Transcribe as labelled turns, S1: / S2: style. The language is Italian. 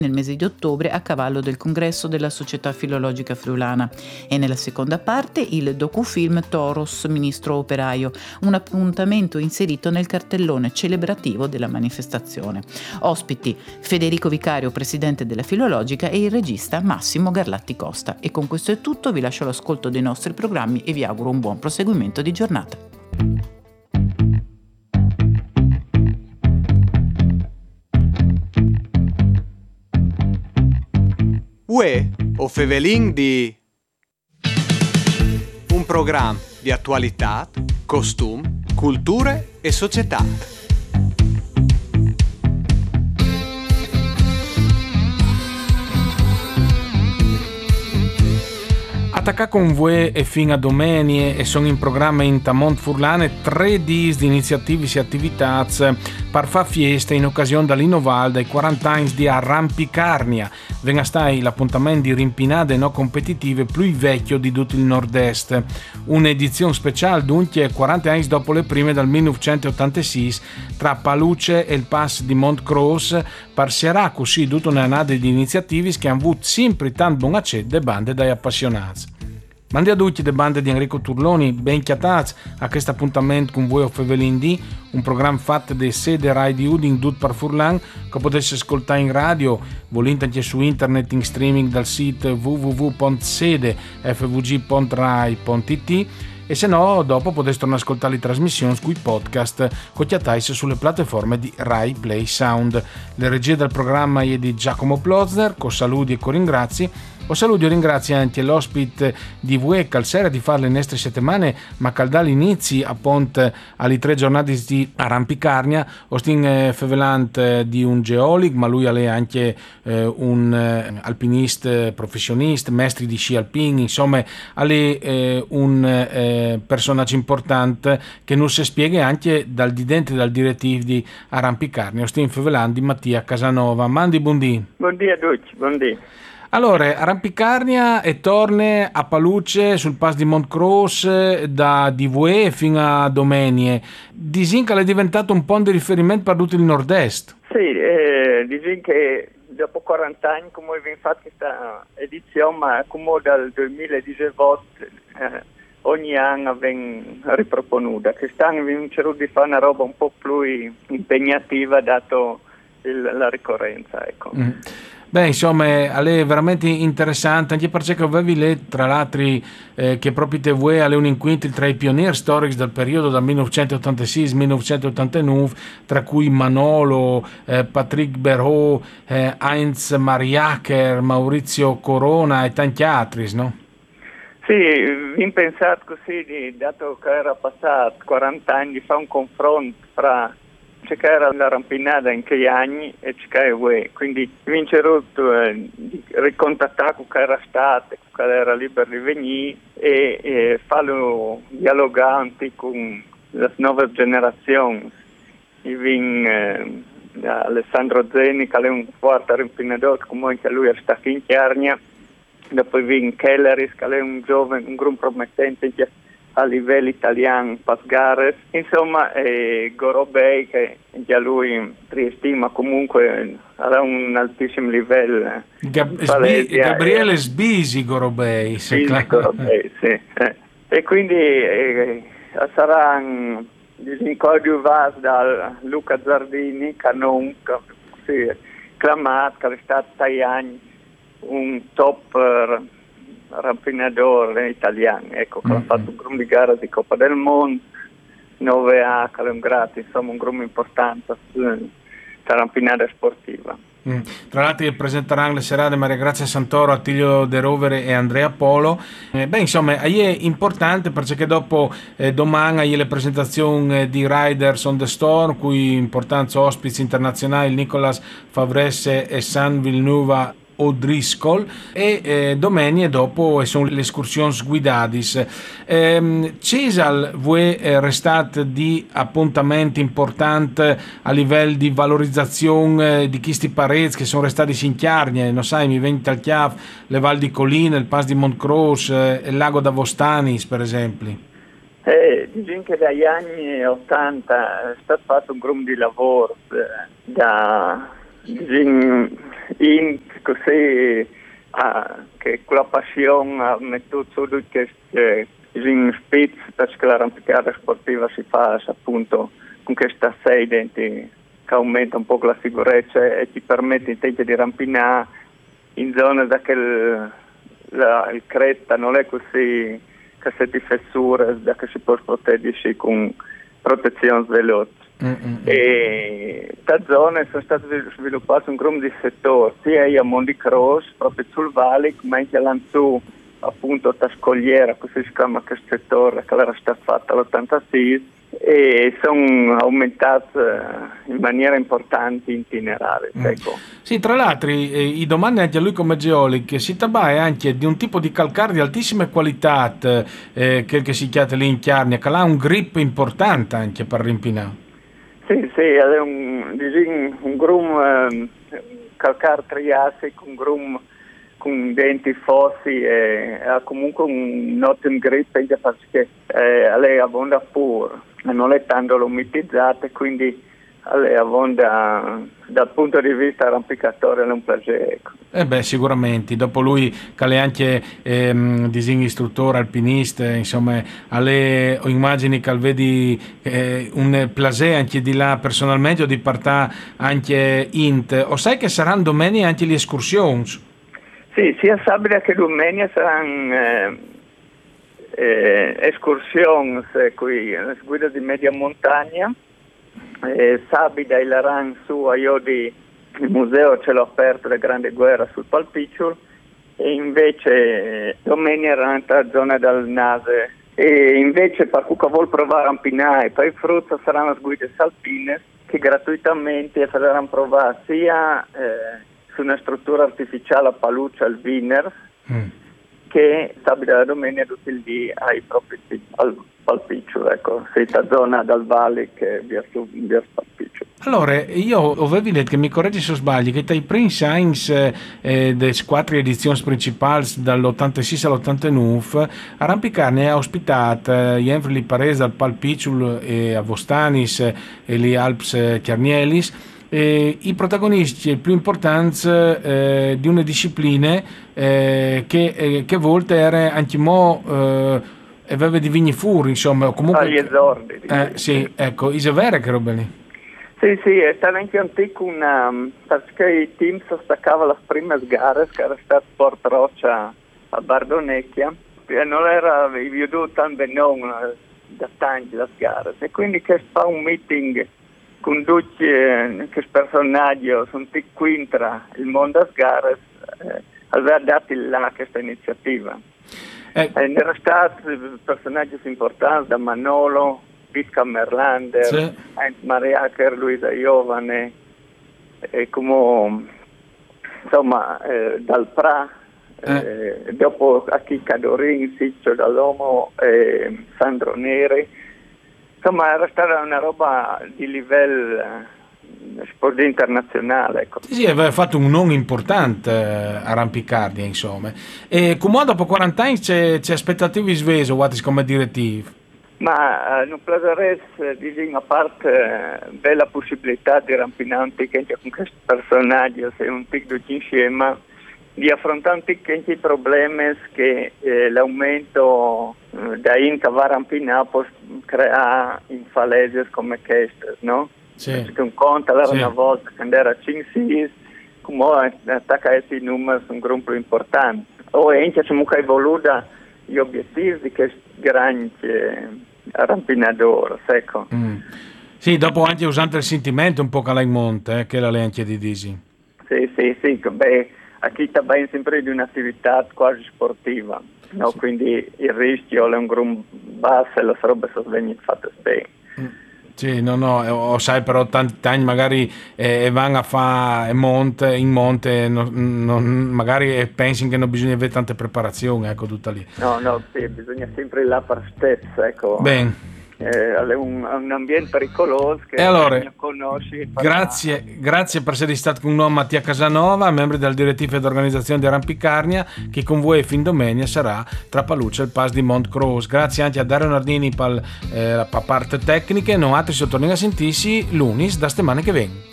S1: nel mese di ottobre a cavallo del congresso della Società Filologica Friulana, e nella seconda parte il docufilm Toros, ministro operaio, un appuntamento inserito nel cartellone celebrativo della manifestazione. Ospiti Federico Vicario, presidente della Filologica, e il regista Massimo Garlatti Costa. E con questo è tutto, vi lascio l'ascolto dei nostri programmi e vi auguro un buon proseguimento di giornata.
S2: Uè, o Fevelin di un programma di attualità, costum, culture e società.
S3: Attacca con voi e fino a domenie e sono in programma in Tamont Furlane 3 dis di iniziative e attività per fare fiesta in occasione dall'Innoval dai 40 anni di Arrampicarnia. Venga stai l'appuntamento di rimpinade no competitive più vecchio di tutto il nord-est. Un'edizione speciale dunque 40 anni dopo le prime dal 1986 tra Paluce e il Pass di Mont Cross parserà così tutta una nade di iniziative che hanno avuto sempre tanto buon accedere bande dai appassionati. Mandi a tutti le bande di Enrico Turloni, ben chiatati a questo appuntamento con voi a Fevelin D, un programma fatto da sede Rai di Udin Dut par Furlan, che potete ascoltare in radio, volente anche su internet in streaming dal sito www.sedefvg.rai.it e se no dopo potete tornare ad ascoltare le trasmissioni sui podcast cocchiatais sulle piattaforme di Rai Play Sound. Le regie del programma è di Giacomo Plozner, con saluti e con ringrazi. O saluto e ringrazio anche l'ospite di VUE Calsera di fare le nostre settimane, ma caldà inizi appunto alle 3 giornate di Arrampicarnia, ostin fevelant di un geolig, ma lui è anche un alpinista professionista, maestri di sci alpini, insomma è un personaggio importante che non si spiega anche dal didente dal direttivo di Arrampicarnia, ostin fevelant di Mattia Casanova. Mandi buondì.
S4: Buondì a tutti, buondì.
S3: Allora, Arrampicarnia e torne a Paluce sul Pass di Mont Cross da Divue fino a Domenie. Disin è diventato un punto di riferimento per tutto il nord-est.
S4: Sì, disin che dopo 40 anni come abbiamo fatto questa edizione, ma come dal 2018 ogni anno viene riproponuta. Quest'anno abbiamo cercato di fare una roba un po' più impegnativa dato la ricorrenza, ecco.
S3: Beh, insomma, è veramente interessante, anche perché avevi letto, tra l'altro, che proprio te vuoi alle un incontro tra i pionieri storici del periodo dal 1986-1989, tra cui Manolo, Patrick Berraud, Heinz Mariacher, Maurizio Corona e tanti altri, no?
S4: Sì, vi pensato così, dato che era passato 40 anni, di fare un confronto fra che era la rampinata in quegli anni e che quindi vincerotto di ricontattare con che era stato, che era libero di venire e farlo dialogante con le nuove generazioni. Alessandro Zeni, che è un forte rampinatore, come anche lui è stato in Chiarnia, dopo Kelleris, che è un giovane, un gruppo promettente a livello italiano, Pasgares, insomma Gorobei, che già lui stima comunque ha un altissimo livello.
S3: Gabriele Sbisi Gorobei.
S4: Gorobei, sì. E quindi saranno coadiuvati da Luca Zardini, Canon, chiamato, che è stato 6 anni un top rampinatore italiano, ecco, che ha fatto un gruppo di gara di Coppa del Mondo, 9A, Calengrati, insomma un gruppo importante per la rampinata sportiva.
S3: Tra l'altro presenteranno le serate Maria Grazia Santoro, Attilio De Rovere e Andrea Polo. Insomma, è importante perché dopo domani hai le presentazioni di Riders on the Storm, cui importanti ospiti internazionali Nicolas Favresse e San Villeneuve O'Driscoll e domenica dopo sono le escursioni guidadis. Cesal vuoi restate di appuntamenti importanti a livello di valorizzazione di questi pareti che sono restati in Chiarnia, non sai, mi viene al Chiaf, le Val di Collina, il Pass di Montcross, il lago d'Avostanis per esempio.
S4: Diciamo che dagli anni 80 è stato fatto un gruppo di lavoro in così che con la passione ha messo su che in spitz perché l'arrampicata sportiva si fa appunto con questa sede che aumenta un po' la sicurezza e ti permette di rampinare in zone da che il cretta non è così che se ti fessure da che si può proteggersi con protezione veloce. E da zone sono state sviluppate un gruppo di settori sia a Monte Cross proprio sul Valle ma anche a Lanzù appunto a Scogliera, così si chiama questo settore che era stato fatto all'86 e sono aumentate in maniera importante itinerari. Ecco.
S3: Sì, tra l'altro i domandi anche a lui come geologo che si tratta anche di un tipo di calcare di altissime qualità che si chiama lì in Chiarnia, che ha un grip importante anche per rimpinare.
S4: Sì, è un grum calcar triassico, un grum con denti fossi e ha comunque un ottimo grip perché lei abbonda pure, non è tanto lumitizzata, quindi lei abbonda dal punto di vista arrampicatore è un piacere.
S3: Sicuramente, dopo lui che è anche istruttore alpinista, insomma, ho immagini che vedi un piacere anche di là personalmente o di partire anche o sai che saranno domenica anche le escursioni?
S4: Sì, sia sabato che domenica saranno escursioni qui, guida di media montagna. Sabato il su a Iodi il museo ce l'ho aperto la Grande Guerra sul Palpicciul e invece domenica era nella zona del Nase e invece per chi vuole provare a rampinare poi frutta saranno guide alpine che gratuitamente faranno provare sia su una struttura artificiale a Paluccia al Wiener che sabato e domenica tutti il dì ai propri al Palpicciul, ecco, questa zona dal Valle che via Palpicciul.
S3: Allora, io ho detto che mi correggi se sbaglio, che tra i primi Science delle 4 edizioni principali dall'86 all'89 Arrampicarne ha ospitato Jenfreli Parese al Palpicciul e a Vostanis e gli Alps Chiarnielis. I protagonisti più importanti di una disciplina che a volte era anche e aveva di vigni furi, insomma, comunque
S4: agli esordi.
S3: Sì, ecco, è vero che roba lì.
S4: Sì, è stato anche antico perché i team staccavano le prime gare, che era stato Sport Roccia a Bardonecchia, e non era veduto tan bene da tanti le gare, e quindi che fa un meeting con tutti che personaggi sono qui intra il mondo delle gare, aveva dato là questa iniziativa. Erano stati personaggi importanti da Manolo, Visca Merlander,
S3: sì.
S4: Heinz Mariacher, Luisa Giovane, e come insomma dal Pra, dopo a Chicca Dorin, Siccio Dall'Omo, Sandro Neri, insomma era stata una roba di livello sport internazionale, ecco.
S3: Sì, aveva fatto un nome importante Arrampicardia, insomma. E come dopo 40 anni c'è aspettative svese, come direttivo?
S4: Ma non piacerebbe dire a parte bella possibilità di rampinare con questi personaggi, se un tic insieme, di affrontare i problemi che l'aumento da Inca va a rampinare può creare in falesi come queste, no?
S3: Sì.
S4: Perché un conto era una volta quando era 5-6, come attacca a questi numeri un gruppo importante. O anche comunque evoluta gli obiettivi di questi grandi arrampinatori, ecco.
S3: Sì, dopo anche usando il sentimento un po' che la in monte, che la lei anche di Disi.
S4: Sì, beh, a chi sta ben sempre di un'attività quasi sportiva, no? Quindi il rischio è un gruppo basso e le robe sono venute fatte bene.
S3: Sì, no, sai però tanti anni magari vanno a fare in monte, magari pensi che non bisogna avere tante preparazioni, ecco, tutta lì.
S4: No, sì, bisogna sempre là per stessa, ecco.
S3: Bene.
S4: È un ambiente pericoloso che
S3: allora,
S4: conosci.
S3: Grazie per essere stato con noi Mattia Casanova, membro del direttivo ed organizzazione di Arrampicarnia, che con voi fin domenica sarà tra Paluccia e il Pass di Mont Cross. Grazie anche a Dario Nardini per la parte tecnica. Noi altri si torniamo a sentirsi lunedì da settimana che viene.